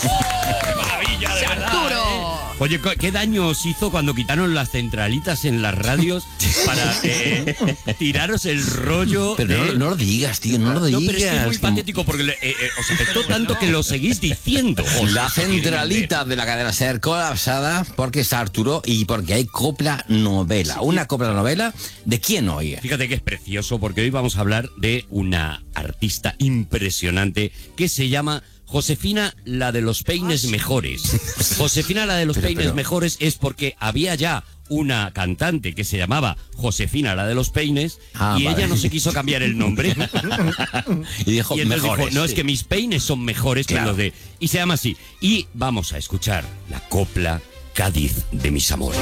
¡Maravilla, de verdad! ¡Arturo! Oye, ¿qué daño os hizo cuando quitaron las centralitas en las radios para tiraros el rollo? Pero no lo digas, tío, no lo digas. No, pero es que es muy patético porque os afectó tanto que lo seguís diciendo. La centralita de la cadena SER colapsada porque está Arturo y porque hay copla novela. Una copla novela, ¿de quién hoy? Fíjate que es precioso porque hoy vamos a hablar de una artista impresionante que se llama Josefina, la de los peines mejores. Josefina, la de los peines mejores es porque había ya una cantante que se llamaba Josefina, la de los peines, y vale. ella no se quiso cambiar el nombre. Y dijo, Y entonces mejores. dijo, no, es que mis peines son mejores que los de... Y se llama así. Y vamos a escuchar la copla Cádiz de mis amores.